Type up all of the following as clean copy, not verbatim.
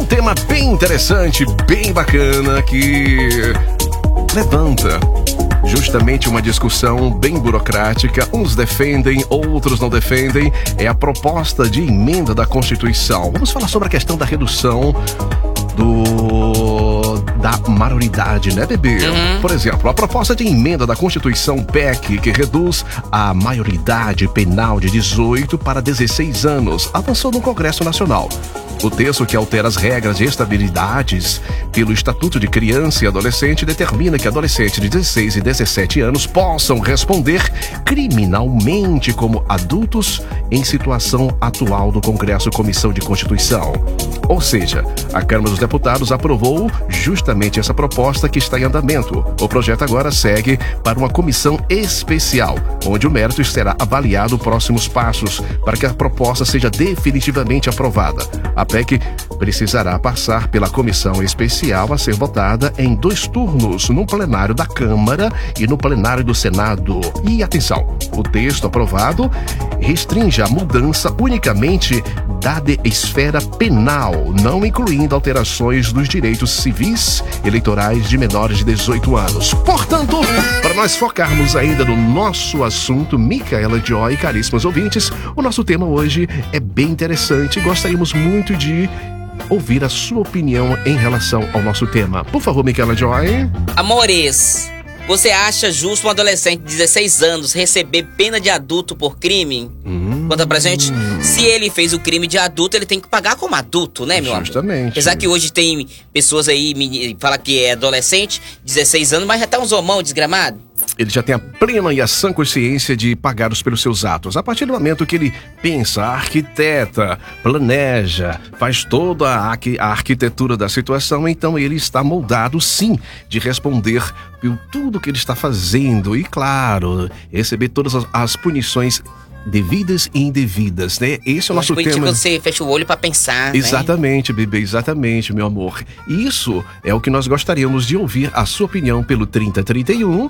Um tema bem interessante, bem bacana, que levanta justamente uma discussão bem burocrática. Uns defendem, outros não defendem. É a proposta de emenda da Constituição. Vamos falar sobre a questão da redução da maioridade, né, bebê? Por exemplo, a proposta de emenda da Constituição PEC, que reduz a maioridade penal de 18 para 16 anos, avançou no Congresso Nacional. O texto, que altera as regras e estabilidades pelo Estatuto de Criança e Adolescente, determina que adolescentes de 16 e 17 anos possam responder criminalmente como adultos em situação atual do Congresso Comissão de Constituição. Ou seja, a Câmara dos Deputados aprovou justamente essa proposta que está em andamento. O projeto agora segue para uma comissão especial, onde o mérito será avaliado próximos passos para que a proposta seja definitivamente aprovada. A PEC precisará passar pela comissão especial a ser votada em 2 turnos, no plenário da Câmara e no plenário do Senado. E atenção, o texto aprovado restringe a mudança unicamente da esfera penal, não incluindo alterações dos direitos civis eleitorais de menores de 18 anos. Portanto, para nós focarmos ainda no nosso assunto, Micaela Joy, caríssimos ouvintes, o nosso tema hoje é bem interessante e gostaríamos muito de ouvir a sua opinião em relação ao nosso tema. Por favor, Micaela Joy. Amores, você acha justo um adolescente de 16 anos receber pena de adulto por crime? Conta pra gente. Se ele fez o crime de adulto, ele tem que pagar como adulto, né, meu amor? Justamente. Apesar que hoje tem pessoas aí, fala que é adolescente, 16 anos, mas já tá um zomão desgramado. Ele já tem a plena e a sã consciência de pagar pelos seus atos. A partir do momento que ele pensa, arquiteta, planeja, faz toda a arquitetura da situação, então ele está moldado, sim, de responder por tudo que ele está fazendo. E, claro, receber todas as punições devidas e indevidas, né? Esse é o nosso tema. Você fecha o olho pra pensar, exatamente, né? Bebê, exatamente, meu amor. E isso é o que nós gostaríamos de ouvir a sua opinião pelo 3031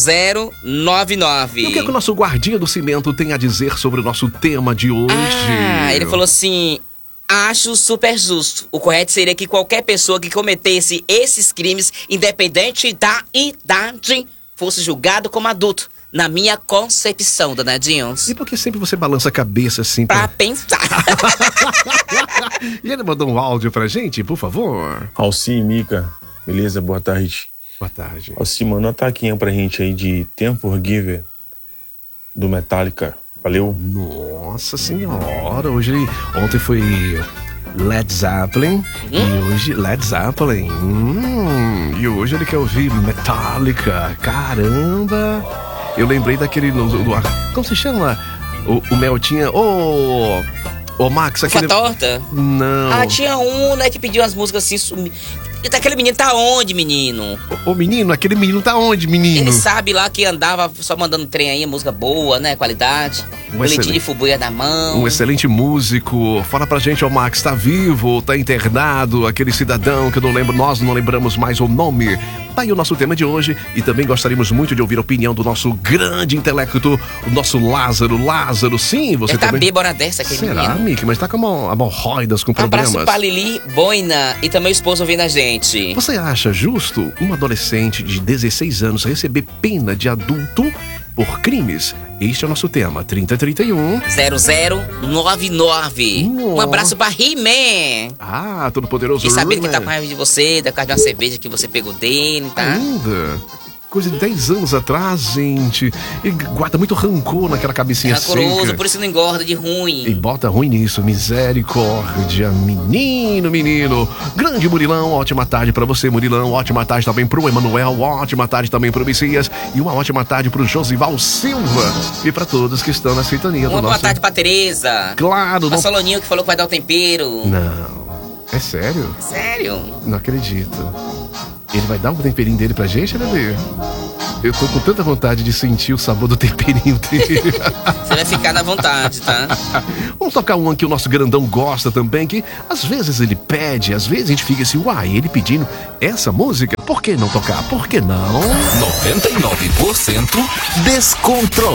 0099. E o que é que o nosso guardinha do cimento tem a dizer sobre o nosso tema de hoje? Ele falou assim: acho super justo. O correto seria que qualquer pessoa que cometesse esses crimes, independente da idade, fosse julgado como adulto. Na minha concepção, danadinhos. E por que sempre você balança a cabeça assim? Pra pensar. E ele mandou um áudio pra gente, por favor. Alci e Mica, beleza? Boa tarde. Boa tarde. Alci, manda uma taquinha pra gente aí de The Unforgiven, do Metallica. Valeu. Nossa senhora, ontem foi Led Zeppelin e hoje Led Zeppelin. E hoje ele quer ouvir Metallica. Caramba! Eu lembrei daquele como se chama? O Mel tinha. Ô Max, aquele. Torta? Não. Tinha um, né, que pediu umas músicas assim. Aquele menino tá onde, menino? Ô menino, aquele menino tá onde, menino? Ele sabe lá que andava só mandando trem aí, música boa, né? Qualidade. Boletim de fubuia na mão. Um excelente músico. Fala pra gente, ô Max, tá vivo, tá internado? Aquele cidadão que eu não lembro, nós não lembramos mais o nome. Tá aí o nosso tema de hoje e também gostaríamos muito de ouvir a opinião do nosso grande intelecto, o nosso Lázaro. Lázaro, sim, você tá também. Tá bêbada dessa, aquele menino. Será, Mickey? Mas tá com hemorroidas, com problemas. Abraço pra Lili Boina e também o esposo ouvindo a gente. Você acha justo um adolescente de 16 anos receber pena de adulto por crimes? Este é o nosso tema, 3031 0099. Um abraço pra He-Man. Todo poderoso. E sabendo que tá com raiva de você, da causa de uma cerveja que você pegou dele, tá? Ainda? Coisa de 10 anos atrás, gente. E guarda muito rancor naquela cabecinha rancoroso, seca. Por isso não engorda de ruim. E bota ruim nisso, misericórdia. Menino. Grande Murilão, ótima tarde pra você, Murilão. Ótima tarde também pro Emanuel. Ótima tarde também pro Messias. E uma ótima tarde pro Josival Silva. E pra todos que estão na sintonia do nosso... Boa tarde pra Tereza. Claro. Pra Soloninho que falou que vai dar o tempero. Não. É sério? Sério? Não acredito. Ele vai dar um temperinho dele pra gente, bebê? Eu tô com tanta vontade de sentir o sabor do temperinho dele. Você vai ficar na vontade, tá? Vamos tocar um que o nosso grandão gosta também, que às vezes ele pede, às vezes a gente fica assim, ele pedindo essa música, por que não tocar? Por que não? 99% Descontrole.